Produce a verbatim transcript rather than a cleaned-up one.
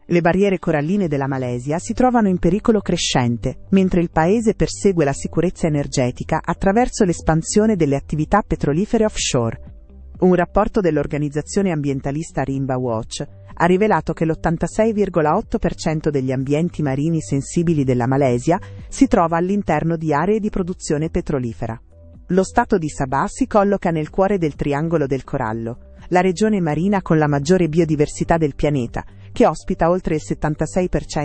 Le barriere coralline della Malesia si trovano in pericolo crescente, mentre il paese persegue la sicurezza energetica attraverso l'espansione delle attività petrolifere offshore. Un rapporto dell'organizzazione ambientalista Rimba Watch ha rivelato che l'ottantasei virgola otto per cento degli ambienti marini sensibili della Malesia si trova all'interno di aree di produzione petrolifera. Lo stato di Sabah si colloca nel cuore del Triangolo del Corallo, la regione marina con la maggiore biodiversità del pianeta, che ospita oltre il settantasei per cento